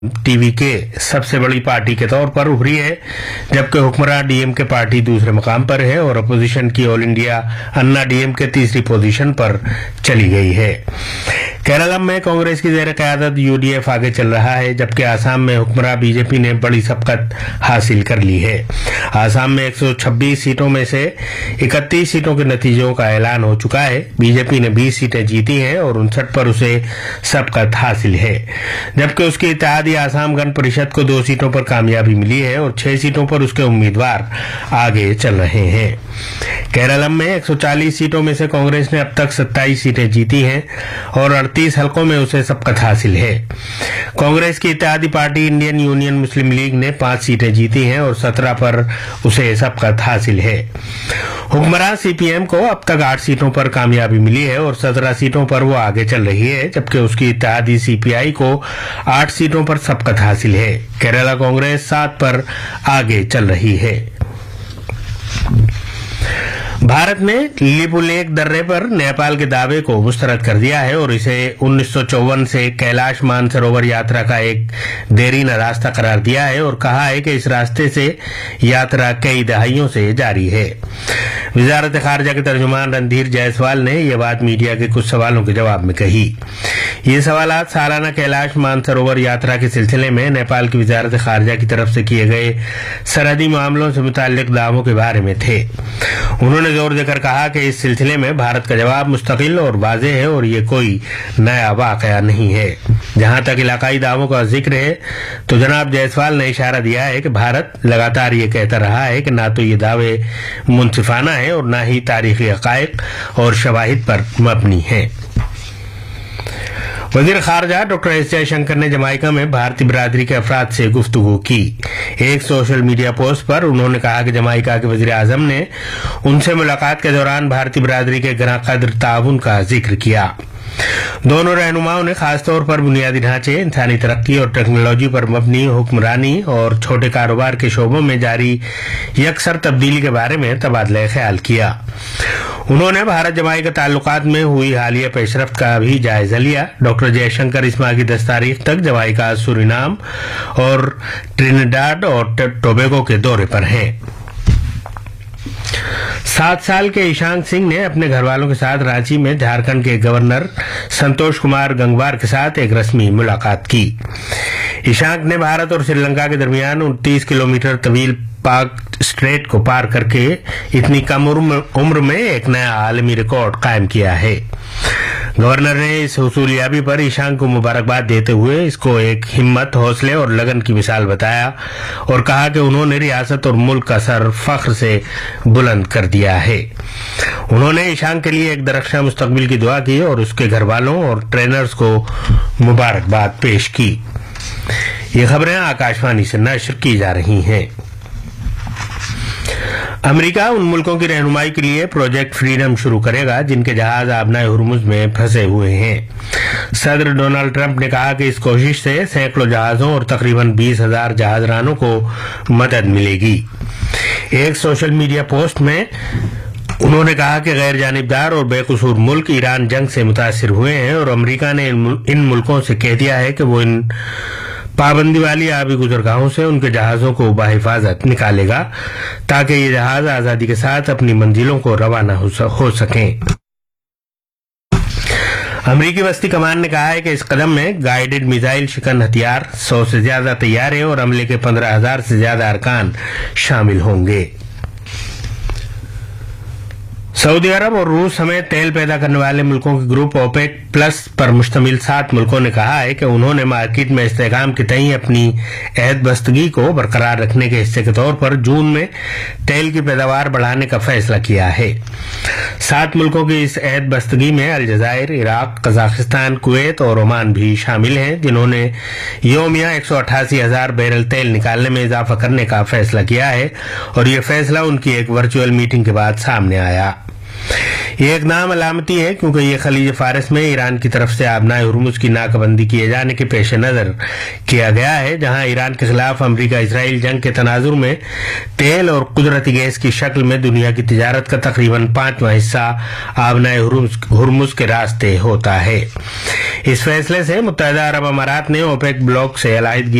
TV के सबसे बड़ी पार्टी के तौर पर उभरी है, जबकि हुक्मरान डीएमके पार्टी दूसरे मकाम पर है और अपोजिशन की ऑल इंडिया अन्ना डीएमके तीसरी पोजीशन पर चली गई है। केरलम में कांग्रेस की जेर क़यादत यूडीएफ आगे चल रहा है, जबकि आसाम में हुक्मरान बीजेपी ने बड़ी सबकत हासिल कर ली है। आसाम में 126 सीटों में से 31 सीटों के नतीजों का ऐलान हो चुका है। बीजेपी ने 20 सीटें जीती हैं और 59 पर उसे सबकत हासिल है, जबकि उसकी इत्तेहादी आसाम गण परिषद को 2 सीटों पर कामयाबी मिली है और 6 सीटों पर उसके उम्मीदवार आगे चल रहे हैं। केरलम में 140 सीटों में से कांग्रेस ने अब तक 27 सीटें जीती हैं और 38 हलकों में उसे सबकत हासिल है। कांग्रेस की इत्तेहादी पार्टी इंडियन यूनियन मुस्लिम लीग ने 5 सीटें जीती हैं और 17 पर उसे सबकत हासिल है। हुक्मरान सीपीएम को अब तक 8 सीटों पर कामयाबी मिली है और 17 सीटों पर वो आगे चल रही है, जबकि उसकी इत्तेहादी सीपीआई को 8 सीटों पर सबकत हासिल है। केरला कांग्रेस 7 पर आगे चल रही है। भारत ने लिपुलेख दर्रे पर नेपाल के दावे को मुस्तरद कर दिया है और इसे 1954 से कैलाश मानसरोवर यात्रा का एक देरीना रास्ता करार दिया है और कहा है कि इस रास्ते से यात्रा कई दहाइयों से जारी है। वजारत खारजा के तर्जुमान रणधीर जायसवाल ने यह बात मीडिया के कुछ सवालों के जवाब में कही। ये सवालात सालाना कैलाश मानसरोवर यात्रा के सिलसिले में नेपाल की वजारत खारजा की तरफ से किए गए सरहदी मामलों से मुताल्लिक दावों के बारे में थे। उन्होंने जोर देकर कहा कि इस सिलसिले में भारत का जवाब मुस्तकिल और वाज़ेह है और ये कोई नया वाकया नहीं है। जहां तक इलाकाई दावों का जिक्र है तो जनाब जायसवाल ने इशारा दिया है कि भारत लगातार ये कहता रहा है कि ना तो ये दावे मुनसिफाना है और ना ही तारीखी हक़ाइक़ और शवाहिद पर मबनी है। वज़ीर ख़ारजा डॉक्टर एस जयशंकर ने जमाइका में भारतीय बिरादरी के अफराद से गुफ्तगू की। एक सोशल मीडिया पोस्ट पर उन्होंने कहा कि जमाइका के वज़ीर आज़म ने उनसे मुलाकात के दौरान भारतीय बिरादरी के गना कद्र ताउन का जिक्र किया। दोनों रहनुमाओं ने खासतौर पर बुनियादी ढांचे, इंसानी तरक्की और टेक्नोलॉजी पर मबनी हुक्मरानी और छोटे कारोबार के शोबों में जारी यकसर तब्दीली के बारे में तबादला ख्याल किया। उन्होंने भारत जमाइका ताल्लुकात में हुई हालिया पेशरफ्त का भी जायजा लिया। डॉक्टर जयशंकर इस माह की 10 तारीख तक जमाइका, सूरीनाम और ट्रिनिडाड और टोबैगो के दौरे पर हैं। 7 साल के ईशांक सिंह ने अपने घर वालों के साथ रांची में झारखंड के गवर्नर संतोष कुमार गंगवार के साथ एक रस्मी मुलाकात की। ईशांक ने भारत और श्रीलंका के दरमियान 29 किलोमीटर तवील पाक स्ट्रेट को पार करके इतनी कम उम्र में एक नया आलमी रिकॉर्ड कायम किया है। गवर्नर ने इस हुसूलियाबी पर ईशांक को मुबारकबाद देते हुए इसको एक हिम्मत, हौसले और लगन की मिसाल बताया और कहा कि उन्होंने रियासत और मुल्क का सर फख्र से बुलंद कर दिया है। उन्होंने ईशांक के लिए एक दरख्शां मुस्तकबिल की दुआ की और उसके घर वालों और ट्रेनर्स को मुबारकबाद पेश की। ये खबरें आकाशवाणी से नश्र की जा रही हैं। अमेरिका उन मुल्कों की रहनुमाई के लिए प्रोजेक्ट फ्रीडम शुरू करेगा जिनके जहाज आबनाए हुर्मुज में फंसे हुए हैं। सदर डोनाल्ड ट्रंप ने कहा कि इस कोशिश से सैकड़ों जहाजों और तकरीबन 20,000 जहाजरानों को मदद मिलेगी। एक सोशल मीडिया पोस्ट में उन्होंने कहा कि गैर जानिबदार और बेकसूर मुल्क ईरान जंग से मुतासिर हुए हैं और अमेरिका ने इन मुल्कों से कह दिया है कि वो इन पाबंदी वाली आबी गुजरगाहों से उनके जहाजों को बाहिफाजत निकालेगा ताकि ये जहाज आजादी के साथ अपनी मंजिलों को रवाना हो सकें। अमरीकी वस्ती कमान ने कहा है कि इस कदम में गाइडेड मिसाइल शिकन हथियार 100 से ज्यादा तैयार हैं और अमले के 15,000 से ज्यादा अरकान शामिल होंगे। सऊदी अरब और रूस समेत तेल पैदा करने वाले मुल्कों के ग्रुप ओपेक प्लस पर मुश्तमिल 7 मुल्कों ने कहा है कि उन्होंने मार्केट में इस्तेहकाम के तय अपनी अहद बस्तगी को बरकरार रखने के हिस्से के तौर पर जून में तेल की पैदावार बढ़ाने का फैसला किया है। 7 मुल्कों की इस अहद बस्तगी में अलजायर, इराक, कजाकिस्तान, कुवैत और ओमान भी शामिल हैं, जिन्होंने योमिया 188,000 बैरल तेल निकालने में इजाफा करने का फैसला किया है और ये फैसला उनकी एक वर्चुअल मीटिंग के बाद सामने आया। یہ اقدام علامتی ہے کیونکہ یہ خلیج فارس میں ایران کی طرف سے آبنائے ہرمز کی ناکہ بندی کیے جانے کے پیش نظر کیا گیا ہے، جہاں ایران کے خلاف امریکہ اسرائیل جنگ کے تناظر میں تیل اور قدرتی گیس کی شکل میں دنیا کی تجارت کا تقریباً 5واں حصہ آبنائے ہرمز کے راستے ہوتا ہے۔ اس فیصلے سے متحدہ عرب امارات نے اوپیک بلاک سے علیحدگی